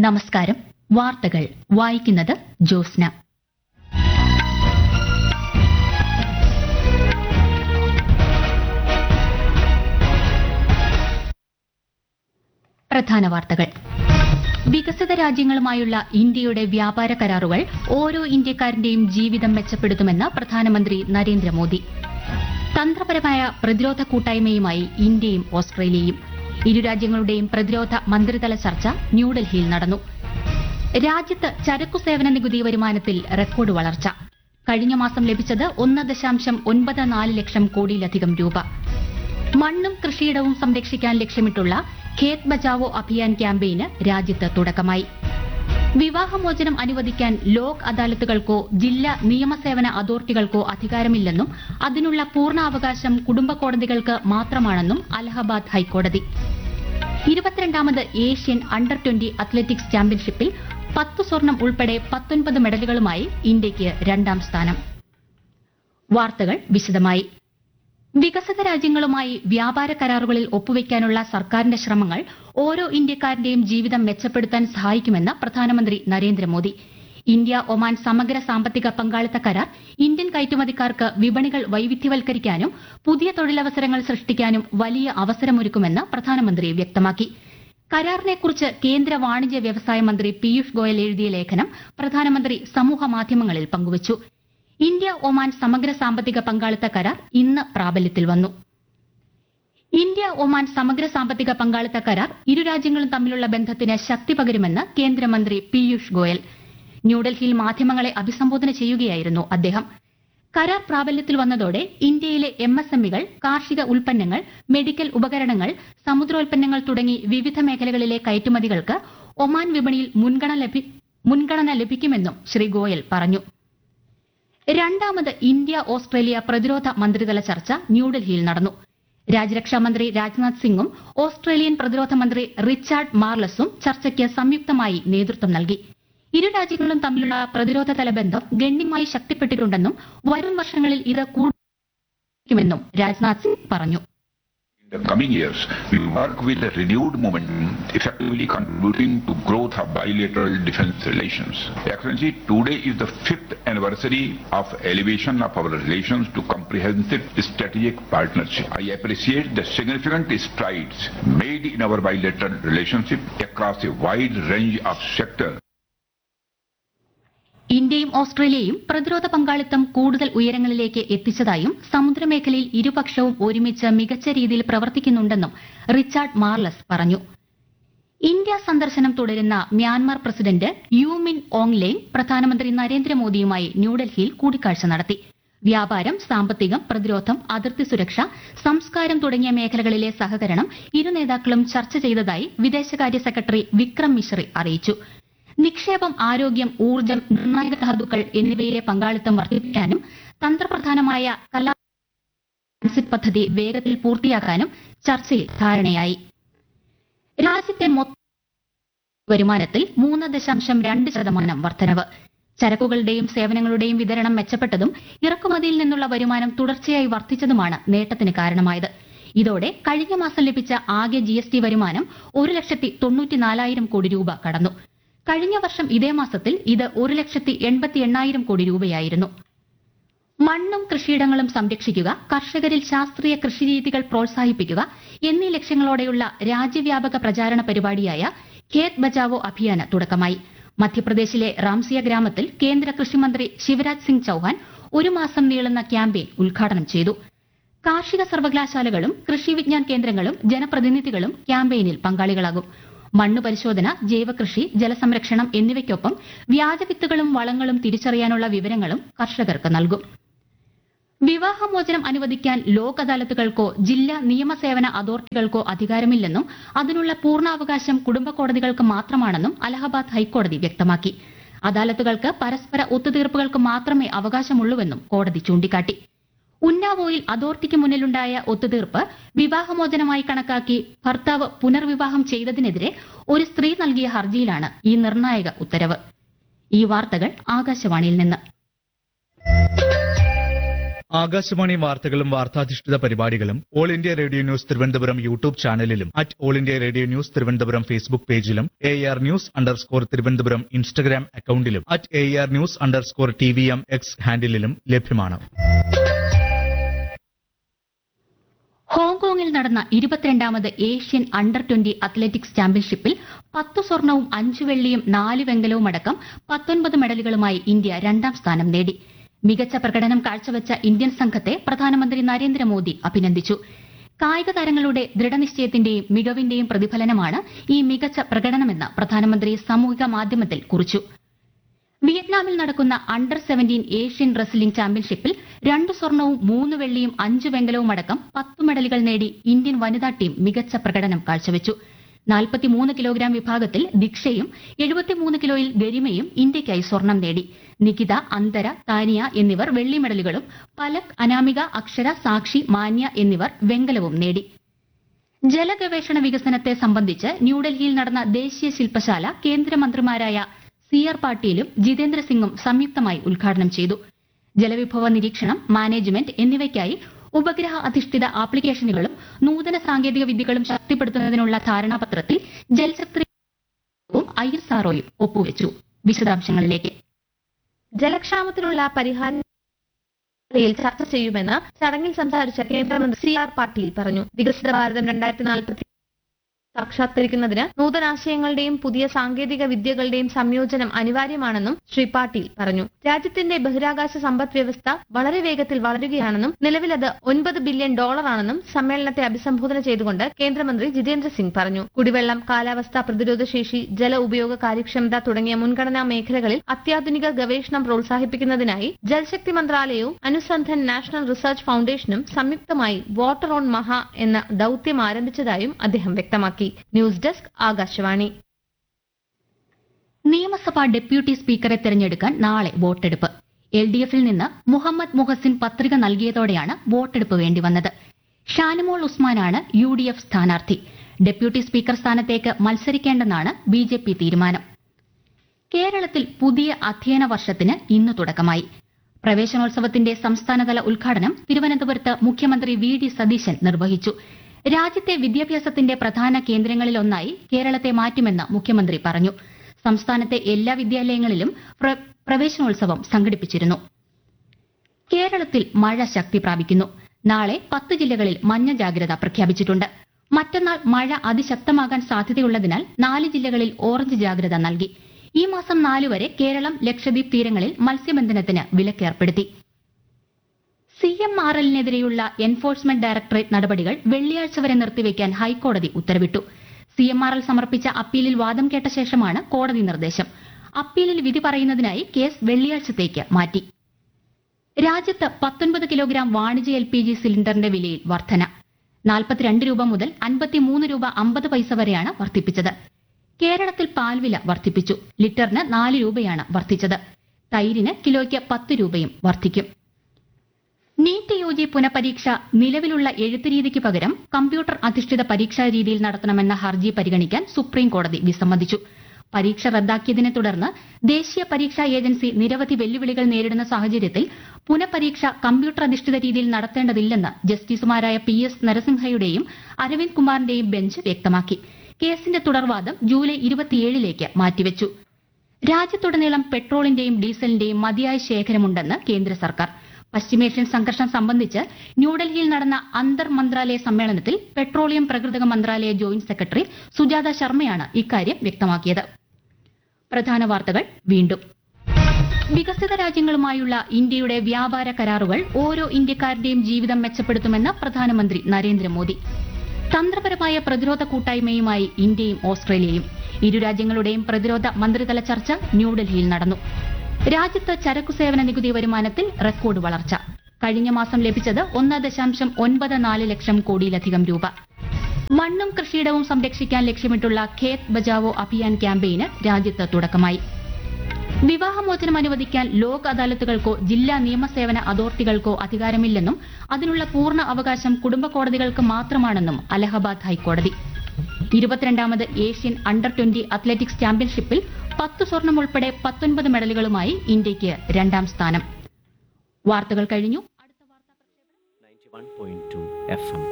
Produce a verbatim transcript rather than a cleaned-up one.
നമസ്കാരം. വാർത്തകൾ വായിക്കുന്നത് ജോസ്ന. പ്രധാന വാർത്തകൾ. വികസിത രാജ്യങ്ങളുമായുള്ള ഇന്ത്യയുടെ വ്യാപാര കരാറുകൾ ഓരോ ഇന്ത്യക്കാരന്റെയും ജീവിതം മെച്ചപ്പെടുത്തുമെന്ന് പ്രധാനമന്ത്രി നരേന്ദ്രമോദി. തന്ത്രപരമായ പ്രതിരോധ കൂട്ടായ്മയുമായി ഇന്ത്യയും ഓസ്ട്രേലിയയും. ഇരു രാജ്യങ്ങളുടെയും പ്രതിരോധ മന്ത്രിതല ചർച്ച ന്യൂഡൽഹിയിൽ നടന്നു. രാജ്യത്ത് ചരക്കു സേവന നികുതി വരുമാനത്തിൽ റെക്കോർഡ് വളർച്ച. കഴിഞ്ഞ മാസം ലഭിച്ചത് ഒന്ന് ദശാംശം ഒൻപത് നാല് ലക്ഷം കോടിയിലധികം രൂപ. മണ്ണും കൃഷിയിടവും സംരക്ഷിക്കാൻ ലക്ഷ്യമിട്ടുള്ള ഖേത് ബച്ചാവോ അഭിയാൻ ക്യാമ്പയിന് രാജ്യത്ത് തുടക്കമായി. വിവാഹമോചനം അനുവദിക്കാൻ ലോക് അദാലത്തുകൾക്കോ ജില്ലാ നിയമസേവന അതോറിറ്റികൾക്കോ അധികാരമില്ലെന്നും അതിനുള്ള പൂർണ്ണാവകാശം കുടുംബ കോടതികൾക്ക് മാത്രമാണെന്നും അലഹബാദ് ഹൈക്കോടതി. ഇരുപത്തിരണ്ടാമത് ഏഷ്യൻ അണ്ടർ ട്വന്റി അത്ലറ്റിക്സ് ചാമ്പ്യൻഷിപ്പിൽ പത്ത് സ്വർണം ഉൾപ്പെടെ പത്തൊൻപത് മെഡലുകളുമായി ഇന്ത്യയ്ക്ക് രണ്ടാം സ്ഥാനം. വാർത്തകൾ വിശദമായി. വികസിത രാജ്യങ്ങളുമായി വ്യാപാര കരാറുകളിൽ ഒപ്പുവയ്ക്കാനുള്ള സർക്കാരിന്റെ ശ്രമങ്ങൾ ഓരോ ഇന്ത്യക്കാരന്റെയും ജീവിതം മെച്ചപ്പെടുത്താൻ സഹായിക്കുമെന്ന് പ്രധാനമന്ത്രി നരേന്ദ്രമോദി. ഇന്ത്യ ഒമാൻ സമഗ്ര സാമ്പത്തിക പങ്കാളിത്ത കരാർ ഇന്ത്യൻ കയറ്റുമതിക്കാർക്ക് വിപണികൾ വൈവിധ്യവൽക്കരിക്കാനും പുതിയ തൊഴിലവസരങ്ങൾ സൃഷ്ടിക്കാനും വലിയ അവസരമൊരുക്കുമെന്ന് പ്രധാനമന്ത്രി വ്യക്തമാക്കി. കരാറിനെക്കുറിച്ച് കേന്ദ്ര വാണിജ്യ വ്യവസായ മന്ത്രി പീയൂഷ് ഗോയൽ എഴുതിയ ലേഖനം പ്രധാനമന്ത്രി സമൂഹമാധ്യമങ്ങളിൽ പങ്കുവച്ചു. ഇന്ത്യ ഒമാൻ സമഗ്ര സാമ്പത്തിക പങ്കാളിത്ത കരാർ ഇന്ന് പ്രാബല്യത്തിൽ വന്നു. ഇന്ത്യ ഒമാൻ സമഗ്ര സാമ്പത്തിക പങ്കാളിത്ത കരാർ ഇരു രാജ്യങ്ങളും തമ്മിലുള്ള ബന്ധത്തിന് ശക്തി പകരുമെന്ന് കേന്ദ്രമന്ത്രി പീയൂഷ് ഗോയൽ ന്യൂഡൽഹിയിൽ മാധ്യമങ്ങളെ അഭിസംബോധന ചെയ്യുകയായിരുന്നു അദ്ദേഹം. കരാർ പ്രാബല്യത്തിൽ വന്നതോടെ ഇന്ത്യയിലെ എം എസ് എം ഇകൾ, കാർഷിക ഉൽപ്പന്നങ്ങൾ, മെഡിക്കൽ ഉപകരണങ്ങൾ, സമുദ്രോൽപ്പന്നങ്ങൾ തുടങ്ങി വിവിധ മേഖലകളിലെ കയറ്റുമതികൾക്ക് ഒമാൻ വിപണിയിൽ മുൻഗണന ലഭിക്കുമെന്നും ശ്രീ ഗോയൽ പറഞ്ഞു. രണ്ടാമത് ഇന്ത്യ ഓസ്ട്രേലിയ പ്രതിരോധ മന്ത്രിതല ചർച്ച ന്യൂഡൽഹിയിൽ നടന്നു. രാജ്യരക്ഷാമന്ത്രി രാജ്നാഥ് സിംഗും ഓസ്ട്രേലിയൻ പ്രതിരോധ മന്ത്രി റിച്ചാർഡ് മാർലസും ചർച്ചയ്ക്ക് സംയുക്തമായി നേതൃത്വം നൽകി. ഇരു രാജ്യങ്ങളും തമ്മിലുള്ള പ്രതിരോധതല ബന്ധം ഗണ്യമായി ശക്തിപ്പെട്ടിട്ടുണ്ടെന്നും വരും വർഷങ്ങളിൽ ഇത് കൂടുതലുമെന്നും രാജ്നാഥ് സിംഗ് പറഞ്ഞു. In the coming years, we work with a renewed momentum, effectively contributing to growth of bilateral defense relations. Excellency, today is the fifth anniversary of elevation of our relations to comprehensive strategic partnership. I appreciate the significant strides made in our bilateral relationship across a wide range of sectors. ഇന്ത്യയും ഓസ്ട്രേലിയയും പ്രതിരോധ പങ്കാളിത്തം കൂടുതൽ ഉയരങ്ങളിലേക്ക് എത്തിച്ചതായും സമുദ്രമേഖലയിൽ ഇരുപക്ഷവും ഒരുമിച്ച് മികച്ച രീതിയിൽ പ്രവർത്തിക്കുന്നുണ്ടെന്നും റിച്ചാർഡ് മാർലസ് പറഞ്ഞു. ഇന്ത്യ സന്ദർശനം തുടരുന്ന മ്യാൻമാർ പ്രസിഡന്റ് യു മിൻ ഓങ് ലെയ്ങ് പ്രധാനമന്ത്രി നരേന്ദ്രമോദിയുമായി ന്യൂഡൽഹിയിൽ കൂടിക്കാഴ്ച നടത്തി. വ്യാപാരം, സാമ്പത്തികം, പ്രതിരോധം, അതിർത്തി സുരക്ഷ, സംസ്കാരം തുടങ്ങിയ മേഖലകളിലെ സഹകരണം ഇരു നേതാക്കളും ചർച്ച ചെയ്തതായി വിദേശകാര്യ സെക്രട്ടറി വിക്രം മിശ്രി അറിയിച്ചു. നിക്ഷേപം, ആരോഗ്യം, ഊർജ്ജം, നിർണായക ധാതുക്കൾ എന്നിവയിലെ പങ്കാളിത്തം വർദ്ധിപ്പിക്കാനും തന്ത്രപ്രധാനമായ കലാ ട്രാൻസിറ്റ് പദ്ധതി വേഗത്തിൽ പൂർത്തിയാക്കാനും ചർച്ചയിൽ ധാരണയായി. രാജ്യത്തെ മൊത്തം വരുമാനത്തിൽ മൂന്ന് ദശാംശം രണ്ട് ശതമാനം വർധനവ്. ചരക്കുകളുടെയും സേവനങ്ങളുടെയും വിതരണം മെച്ചപ്പെട്ടതും ഇറക്കുമതിയിൽ നിന്നുള്ള വരുമാനം തുടർച്ചയായി വർദ്ധിച്ചതുമാണ് നേട്ടത്തിന് കാരണമായത്. ഇതോടെ കഴിഞ്ഞ മാസം ലഭിച്ച ആകെ ജി എസ് ടി വരുമാനം ഒരു ലക്ഷത്തി തൊണ്ണൂറ്റിനാലായിരം കോടി രൂപ കടന്നു. കഴിഞ്ഞ വർഷം ഇതേ മാസത്തിൽ ഇത് ഒരു ലക്ഷത്തി എൺപത്തി എണ്ണായിരം കോടി രൂപയായിരുന്നു. മണ്ണും കൃഷിയിടങ്ങളും സംരക്ഷിക്കുക, കർഷകരിൽ ശാസ്ത്രീയ കൃഷിരീതികൾ പ്രോത്സാഹിപ്പിക്കുക എന്നീ ലക്ഷ്യങ്ങളോടെയുള്ള രാജ്യവ്യാപക പ്രചാരണ പരിപാടിയായ ഖേത് ബച്ചാവോ അഭിയാന് തുടക്കമായി. മധ്യപ്രദേശിലെ റാംസിയ ഗ്രാമത്തിൽ കേന്ദ്ര കൃഷിമന്ത്രി ശിവരാജ് സിംഗ് ചൌഹാൻ ഒരു മാസം നീളുന്ന ക്യാമ്പയിൻ ഉദ്ഘാടനം ചെയ്തു. കാർഷിക സർവകലാശാലകളും കൃഷി വിജ്ഞാൻ കേന്ദ്രങ്ങളും ജനപ്രതിനിധികളും ക്യാമ്പയിനിൽ പങ്കാളികളാകും. മണ്ണു പരിശോധന, ജൈവകൃഷി, ജലസംരക്ഷണം എന്നിവയ്ക്കൊപ്പം വ്യാജവിത്തുകളും വളങ്ങളും തിരിച്ചറിയാനുള്ള വിവരങ്ങളും കർഷകർക്ക് നൽകും. വിവാഹമോചനം അനുവദിക്കാൻ ലോക് അദാലത്തുകൾക്കോ ജില്ലാ നിയമസേവന അതോറിറ്റികൾക്കോ അധികാരമില്ലെന്നും അതിനുള്ള പൂർണ്ണാവകാശം കുടുംബ കോടതികൾക്ക് മാത്രമാണെന്നും അലഹബാദ് ഹൈക്കോടതി വ്യക്തമാക്കി. അദാലത്തുകൾക്ക് പരസ്പര ഒത്തുതീർപ്പുകൾക്ക് മാത്രമേ അവകാശമുള്ളൂവെന്നും കോടതി ചൂണ്ടിക്കാട്ടി. ഉന്നാവോയിൽ അതോറിറ്റിക്ക് മുന്നിലുണ്ടായ ഒത്തുതീർപ്പ് വിവാഹമോചനമായി കണക്കാക്കി ഭർത്താവ് പുനർവിവാഹം ചെയ്തതിനെതിരെ ഒരു സ്ത്രീ നൽകിയ ഹർജിയിലാണ് ഈ നിർണായക ഉത്തരവ്. ഈ വാർത്തകൾ ആകാശവാണിയിൽ നിന്ന്. ആകാശവാണി വാർത്തകളും വാർത്താധിഷ്ഠിത പരിപാടികളും all India radio news Thiruvananthapuram YouTube ചാനലിലും at all India radio news Thiruvananthapuram Facebook പേജിലും A R news underscore Thiruvananthapuram Instagram അക്കൌണ്ടിലും at A R news underscore T V M X ഹാൻഡിലും ലഭ്യമാണ്. ഹോങ്കോങ്ങിൽ നടന്ന ഇരുപത്തിരണ്ടാമത് ഏഷ്യൻ അണ്ടർ ട്വന്റി അത്ലറ്റിക്സ് ചാമ്പ്യൻഷിപ്പിൽ പത്ത് സ്വർണവും അഞ്ച് വെള്ളിയും നാല് വെങ്കലവും അടക്കം പത്തൊൻപത് മെഡലുകളുമായി ഇന്ത്യ രണ്ടാം സ്ഥാനം നേടി. മികച്ച പ്രകടനം കാഴ്ചവെച്ച ഇന്ത്യൻ സംഘത്തെ പ്രധാനമന്ത്രി നരേന്ദ്രമോദി അഭിനന്ദിച്ചു. കായിക താരങ്ങളുടെ ദൃഢനിശ്ചയത്തിന്റെയും മികവിന്റെയും പ്രതിഫലനമാണ് ഈ മികച്ച പ്രകടനമെന്ന് പ്രധാനമന്ത്രി സാമൂഹിക മാധ്യമത്തിൽ കുറിച്ചു. വിയറ്റ്നാമിൽ നടക്കുന്ന അണ്ടർ സെവന്റീൻ ഏഷ്യൻ റെസ്ലിംഗ് ചാമ്പ്യൻഷിപ്പിൽ രണ്ട് സ്വർണവും മൂന്ന് വെള്ളിയും അഞ്ച് വെങ്കലവും അടക്കം പത്ത് മെഡലുകൾ നേടി ഇന്ത്യൻ വനിതാ ടീം മികച്ച പ്രകടനം കാഴ്ചവെച്ചു. നാൽപ്പത്തിമൂന്ന് കിലോഗ്രാം വിഭാഗത്തിൽ ദീക്ഷയും എഴുപത്തിമൂന്ന് കിലോയിൽ ഗരിമയും ഇന്ത്യയ്ക്കായി സ്വർണം നേടി. നികിത, അന്തര, താനിയ എന്നിവർ വെള്ളി മെഡലുകളും പലക്, അനാമിക, അക്ഷര, സാക്ഷി, മാന്യ എന്നിവർ വെങ്കലവും നേടി. ജലഗവേഷണ വികസനത്തെ സംബന്ധിച്ച് ന്യൂഡൽഹിയിൽ നടന്ന ദേശീയ ശില്പശാല കേന്ദ്രമന്ത്രിമാരായ സി ആർ പാട്ടീലും ജിതേന്ദ്ര സിംഗും സംയുക്തമായി ഉദ്ഘാടനം ചെയ്തു. ജലവിഭവ നിരീക്ഷണം, മാനേജ്മെന്റ് എന്നിവയ്ക്കായി ഉപഗ്രഹ അധിഷ്ഠിത ആപ്ലിക്കേഷനുകളും നൂതന സാങ്കേതിക വിദ്യകളും ശക്തിപ്പെടുത്തുന്നതിനുള്ള ധാരണാപത്രത്തിൽ ജൽശക്തിയും ഐ എസ് ആർഒയും ഒപ്പുവെച്ചു. വിശദാംശങ്ങളിലേക്ക്. ജലക്ഷാമത്തിനുള്ള പരിഹാരം ചർച്ച ചെയ്യുമെന്ന് ചടങ്ങിൽ സംസാരിച്ച കേന്ദ്രമന്ത്രി സി ആർ പാട്ടീൽ പറഞ്ഞു. വികസിത ഭാരതം രണ്ടായിരത്തി നാൽപ്പത്തി സാക്ഷാത്കരിക്കുന്നതിന് നൂതനാശയങ്ങളുടെയും പുതിയ സാങ്കേതിക വിദ്യകളുടെയും സംയോജനം അനിവാര്യമാണെന്നും ശ്രീ പാട്ടീൽ പറഞ്ഞു. രാജ്യത്തിന്റെ ബഹിരാകാശ സമ്പദ് വ്യവസ്ഥ വളരെ വേഗത്തിൽ വളരുകയാണെന്നും നിലവിലത് ഒൻപത് ബില്യൺ ഡോളറാണെന്നും സമ്മേളനത്തെ അഭിസംബോധന ചെയ്തുകൊണ്ട് കേന്ദ്രമന്ത്രി ജിതേന്ദ്ര സിംഗ് പറഞ്ഞു. കുടിവെള്ളം, കാലാവസ്ഥാ പ്രതിരോധശേഷി, ജല ഉപയോഗ കാര്യക്ഷമത തുടങ്ങിയ മുൻഗണനാ മേഖലകളിൽ അത്യാധുനിക ഗവേഷണം പ്രോത്സാഹിപ്പിക്കുന്നതിനായി ജൽശക്തി മന്ത്രാലയവും അനുസന്ധൻ നാഷണൽ റിസർച്ച് ഫൌണ്ടേഷനും സംയുക്തമായി വാട്ടർ ഓൺ മഹ എന്ന ദൌത്യം ആരംഭിച്ചതായും അദ്ദേഹം വ്യക്തമാക്കി. News desk, Akashvani. നിയമസഭാ ഡെപ്യൂട്ടി സ്പീക്കറെ തെരഞ്ഞെടുക്കാൻ നാളെ വോട്ടെടുപ്പ്. എൽ ഡി എഫിൽ നിന്ന് മുഹമ്മദ് മുഹസിൻ പത്രിക നൽകിയതോടെയാണ് വോട്ടെടുപ്പ് വേണ്ടിവന്നത്. ഷാനിമോൾ ഉസ്മാനാണ് യു ഡി എഫ് സ്ഥാനാർത്ഥി. ഡെപ്യൂട്ടി സ്പീക്കർ സ്ഥാനത്തേക്ക് മത്സരിക്കേണ്ടെന്നാണ് ബി ജെ പി തീരുമാനം. കേരളത്തിൽ പുതിയ അധ്യയന വർഷത്തിന് ഇന്ന് തുടക്കമായി. പ്രവേശനോത്സവത്തിന്റെ സംസ്ഥാനതല ഉദ്ഘാടനം തിരുവനന്തപുരത്ത് മുഖ്യമന്ത്രി വി ഡി സതീശൻ നിർവഹിച്ചു. രാജ്യത്തെ വിദ്യാഭ്യാസത്തിന്റെ പ്രധാന കേന്ദ്രങ്ങളിലൊന്നായി കേരളത്തെ മാറ്റുമെന്ന് മുഖ്യമന്ത്രി പറഞ്ഞു. സംസ്ഥാനത്തെ എല്ലാ വിദ്യാലയങ്ങളിലും പ്രവേശനോത്സവം സംഘടിപ്പിച്ചിരുന്നു. കേരളത്തിൽ മഴ ശക്തി പ്രാപിക്കുന്നു. നാളെ പത്ത് ജില്ലകളിൽ മഞ്ഞ ജാഗ്രത പ്രഖ്യാപിച്ചിട്ടുണ്ട്. മറ്റന്നാൾ മഴ അതിശക്തമാകാൻ സാധ്യതയുള്ളതിനാൽ നാല് ജില്ലകളിൽ ഓറഞ്ച് ജാഗ്രത നൽകി. ഈ മാസം നാല് വരെ കേരളം, ലക്ഷദ്വീപ് തീരങ്ങളിൽ മത്സ്യബന്ധനത്തിന് വിലക്കേർപ്പെടുത്തി. C M R എല്ലിനെതിരെയുള്ള enforcement directorate നടപടികൾ വെള്ളിയാഴ്ച വരെ നിർത്തിവെക്കാൻ ഹൈക്കോടതി ഉത്തരവിട്ടു. സി എം ആർ എൽ സമർപ്പിച്ച അപ്പീലിൽ വാദം കേട്ട ശേഷമാണ് കോടതി നിർദ്ദേശം. അപ്പീലിൽ വിധി പറയുന്നതിനായി കേസ് വെള്ളിയാഴ്ചത്തേക്ക് മാറ്റി. രാജ്യത്ത് പത്തൊൻപത് കിലോഗ്രാം വാണിജ്യ എൽ പി ജി സിലിണ്ടറിന്റെ വിലയിൽ വർധന. നാൽപ്പത്തിരണ്ട് രൂപ മുതൽ അൻപത്തിമൂന്ന് രൂപ അമ്പത് പൈസ വരെയാണ് വർദ്ധിപ്പിച്ചത്. കേരളത്തിൽ പാൽവില വർദ്ധിപ്പിച്ചു. ലിറ്ററിന് നാല് രൂപയാണ് വർദ്ധിച്ചത്. തൈരിന് കിലോയ്ക്ക് പത്ത് രൂപയും വർദ്ധിക്കും. നീറ്റ് യു ജി പുനഃപരീക്ഷ നിലവിലുള്ള എഴുത്തുരീതിക്ക് പകരം കമ്പ്യൂട്ടർ അധിഷ്ഠിത പരീക്ഷാ രീതിയിൽ നടത്തണമെന്ന ഹർജി പരിഗണിക്കാൻ സുപ്രീം കോടതി വിസമ്മതിച്ചു. പരീക്ഷ റദ്ദാക്കിയതിനെ തുടർന്ന് ദേശീയ പരീക്ഷാ ഏജൻസി നിരവധി വെല്ലുവിളികൾ നേരിടുന്ന സാഹചര്യത്തിൽ പുനഃപരീക്ഷ കമ്പ്യൂട്ടർ അധിഷ്ഠിത രീതിയിൽ നടത്തേണ്ടതില്ലെന്ന് ജസ്റ്റിസുമാരായ പി എസ് നരസിംഹയുടെയും അരവിന്ദ് കുമാറിന്റെയും ബെഞ്ച് വ്യക്തമാക്കി. കേസിന്റെ തുടർവാദം ജൂലൈ ഇരുപത്തിയേഴിലേക്ക് മാറ്റിവെച്ചു. രാജ്യത്തുടനീളം പെട്രോളിന്റെയും ഡീസലിന്റെയും മതിയായ ശേഖരമുണ്ടെന്ന് കേന്ദ്ര സർക്കാർ. പശ്ചിമേഷ്യൻ സംഘർഷം സംബന്ധിച്ച് ന്യൂഡൽഹിയിൽ നടന്ന അന്തർ മന്ത്രാലയ സമ്മേളനത്തിൽ പെട്രോളിയം പ്രകൃതിക മന്ത്രാലയ ജോയിന്റ് സെക്രട്ടറി സുജാത ശർമ്മയാണ് ഇക്കാര്യം വ്യക്തമാക്കിയത്. പ്രധാന വാർത്തകൾ വീണ്ടും. വികസിത രാജ്യങ്ങളുമായുള്ള ഇന്ത്യയുടെ വ്യാപാര കരാറുകൾ ഓരോ ഇന്ത്യക്കാരന്റെയും ജീവിതം മെച്ചപ്പെടുത്തുമെന്ന് പ്രധാനമന്ത്രി നരേന്ദ്രമോദി. തന്ത്രപരമായ പ്രതിരോധ കൂട്ടായ്മയുമായി ഇന്ത്യയും ഓസ്ട്രേലിയയും. ഇരു രാജ്യങ്ങളുടെയും പ്രതിരോധ മന്ത്രിതല ചർച്ച ന്യൂഡൽഹിയിൽ നടന്നു. രാജ്യത്ത് ചരക്കു സേവന നികുതി വരുമാനത്തിൽ റെക്കോർഡ് വളർച്ച. കഴിഞ്ഞ മാസം ലഭിച്ചത് ഒന്ന് ദശാംശം ഒൻപത് നാല് ലക്ഷം കോടിയിലധികം രൂപ. മണ്ണും കൃഷിയിടവും സംരക്ഷിക്കാൻ ലക്ഷ്യമിട്ടുള്ള ഖേത് ബചാവോ അഭിയാൻ ക്യാമ്പയിന് രാജ്യത്ത് തുടക്കമായി. വിവാഹമോചനം അനുവദിക്കാൻ ലോക് അദാലത്തുകൾക്കോ ജില്ലാ നിയമസേവന അതോറിറ്റികൾക്കോ അധികാരമില്ലെന്നും അതിനുള്ള പൂർണ്ണ അവകാശം കുടുംബ കോടതികൾക്ക് മാത്രമാണെന്നും അലഹബാദ് ഹൈക്കോടതി. ഇരുപത്തിരണ്ടാമത് ഏഷ്യൻ അണ്ടർ ട്വന്റി അത്ലറ്റിക്സ് ചാമ്പ്യൻഷിപ്പിൽ പത്ത് സ്വർണം ഉൾപ്പെടെ പത്തൊൻപത് മെഡലുകളുമായി ഇന്ത്യയ്ക്ക് രണ്ടാം സ്ഥാനം. വാർത്തകൾ കഴിഞ്ഞു. അടുത്ത വാർത്താ one point two F M.